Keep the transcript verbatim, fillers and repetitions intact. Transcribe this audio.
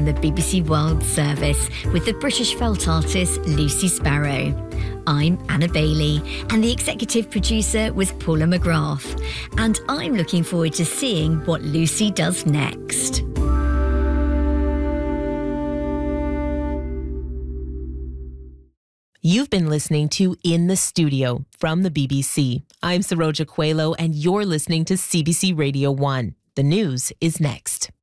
the B B C World Service with the British felt artist Lucy Sparrow. I'm Anna Bailey, and the executive producer was Paula McGrath. And I'm looking forward to seeing what Lucy does next. You've been listening to In the Studio from the B B C. I'm Saroja Coelho, and you're listening to C B C Radio one. The news is next.